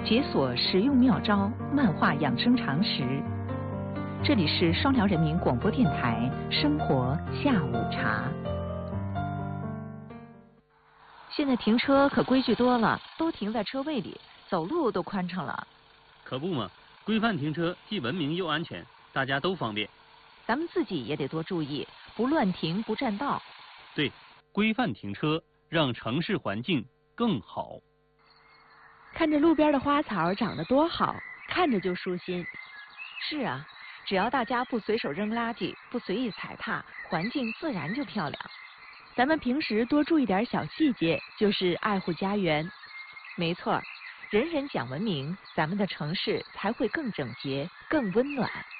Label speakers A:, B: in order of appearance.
A: 解锁实用妙招，漫画养生常识。这里是双辽人民广播电台生活下午茶。现在停车可规矩多了，都停在车位里，走路都宽敞了。
B: 可不嘛，规范停车既文明又安全，大家都方便。
A: 咱们自己也得多注意，不乱停不占道。
B: 对，规范停车让城市环境更好。
C: 看着路边的花草长得多好，看着就舒心。
A: 是啊，只要大家不随手扔垃圾，不随意踩踏，环境自然就漂亮。
C: 咱们平时多注意点小细节，就是爱护家园。
A: 没错，人人讲文明，咱们的城市才会更整洁、更温暖。